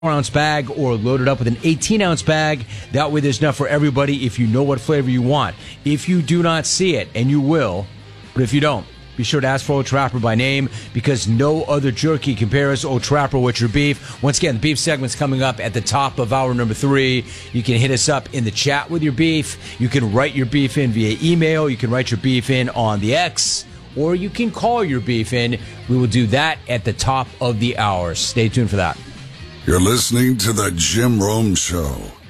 4-ounce bag or load it up with an 18-ounce bag. That way there's enough for everybody if you know what flavor you want. If you do not see it, and you will, but if you don't, be sure to ask for Old Trapper by name, because no other jerky compares Old Trapper with your beef. Once again, the beef segment's coming up at the top of hour number 3. You can hit us up in the chat with your beef. You can write your beef in via email. You can write your beef in on the X, or you can call your beef in. We will do that at the top of the hour. Stay tuned for that. You're listening to The Jim Rome Show.